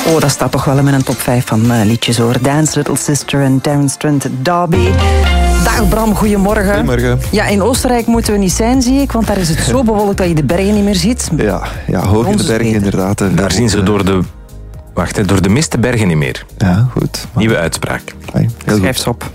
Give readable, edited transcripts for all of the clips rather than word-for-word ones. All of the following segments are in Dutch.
Oh, dat staat toch wel in mijn top 5 van liedjes hoor. Dance Little Sister en Terence Trent D'Arby. Dag Bram, goedemorgen. Goedemorgen. Ja, in Oostenrijk moeten we niet zijn, zie ik, want daar is het zo bewolkt dat je de bergen niet meer ziet. Ja, hoog in de bergen inderdaad. Daar zien ze door de mist de bergen niet meer. Ja, goed. Nieuwe uitspraak. Schrijf ze op.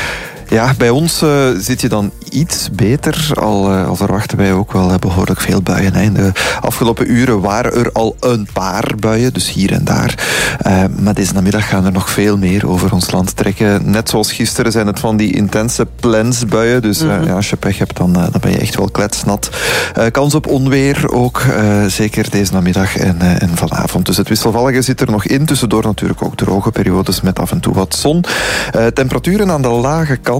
Ja, bij ons zit je dan iets beter, al verwachten wij ook wel behoorlijk veel buien. In de afgelopen uren waren er al een paar buien, dus hier en daar. Maar deze namiddag gaan er nog veel meer over ons land trekken. Net zoals gisteren zijn het van die intense plensbuien. Dus als je pech hebt, dan ben je echt wel kletsnat. Kans op onweer ook, zeker deze namiddag en vanavond. Dus het wisselvallige zit er nog in. Tussendoor natuurlijk ook droge periodes met af en toe wat zon. Temperaturen aan de lage kant.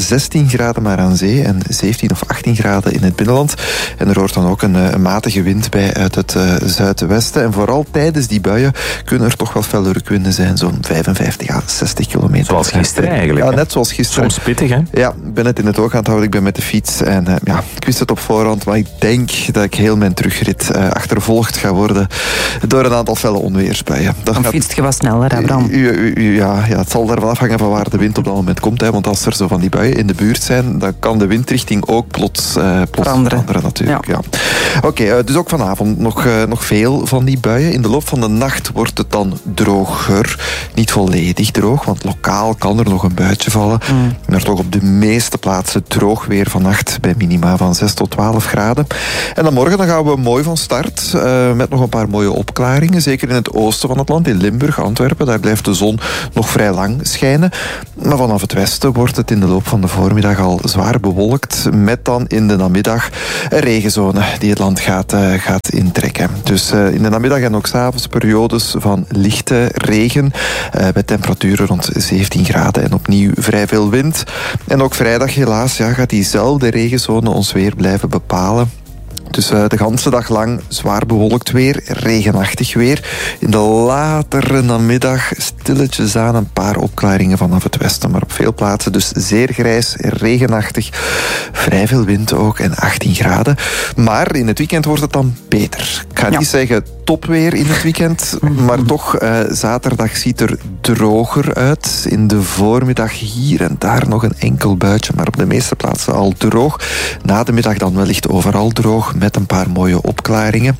16 graden maar aan zee en 17 of 18 graden in het binnenland. En er hoort dan ook een matige wind bij uit het zuidwesten. En vooral tijdens die buien kunnen er toch wel felle rukwinden zijn. Zo'n 55 à 60 kilometer. Zoals gisteren eigenlijk. Ja, net zoals gisteren. Soms pittig, hè? Ja, ik ben het in het oog aan het houden. Ik ben met de fiets. En ik wist het op voorhand. Maar ik denk dat ik heel mijn terugrit achtervolgd ga worden door een aantal felle onweersbuien. Dan fietst je wat sneller, hè Bram? Ja, het zal ervan afhangen van waar de wind op dat moment komt. Hè, want als er zo van die buien in de buurt zijn, dan kan de windrichting ook plots veranderen natuurlijk. Ja. Oké, dus ook vanavond nog veel van die buien. In de loop van de nacht wordt het dan droger. Niet volledig droog, want lokaal kan er nog een buitje vallen. Maar toch op de meeste plaatsen droog weer vannacht bij minima van 6 tot 12 graden. En dan morgen gaan we mooi van start met nog een paar mooie opklaringen. Zeker in het oosten van het land, in Limburg, Antwerpen. Daar blijft de zon nog vrij lang schijnen. Maar vanaf het westen wordt het in de loop van de voormiddag al zwaar bewolkt, met dan in de namiddag een regenzone die het land gaat intrekken. Dus in de namiddag en ook 's avonds periodes van lichte regen, met temperaturen rond 17 graden en opnieuw vrij veel wind. En ook vrijdag helaas gaat diezelfde regenzone ons weer blijven bepalen. Dus de ganse dag lang zwaar bewolkt weer, regenachtig weer. In de latere namiddag stilletjes aan een paar opklaringen vanaf het westen. Maar op veel plaatsen dus zeer grijs, regenachtig. Vrij veel wind ook en 18 graden. Maar in het weekend wordt het dan beter. Ik ga niet zeggen topweer in het weekend, maar toch zaterdag ziet er droger uit. In de voormiddag hier en daar nog een enkel buitje, maar op de meeste plaatsen al droog. Na de middag dan wellicht overal droog, met een paar mooie opklaringen.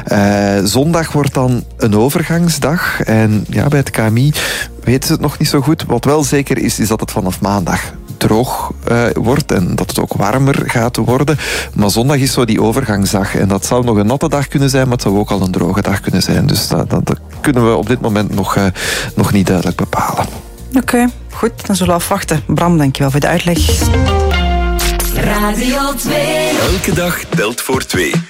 Zondag wordt dan een overgangsdag. En bij het KMI weten ze het nog niet zo goed. Wat wel zeker is dat het vanaf maandag droog wordt en dat het ook warmer gaat worden. Maar zondag is zo die overgangsdag. En dat zou nog een natte dag kunnen zijn, maar het zou ook al een droge dag kunnen zijn. Dus dat kunnen we op dit moment nog niet duidelijk bepalen. Oké, goed. Dan zullen we afwachten. Bram, dankjewel voor de uitleg. Radio 2. Elke dag telt voor 2.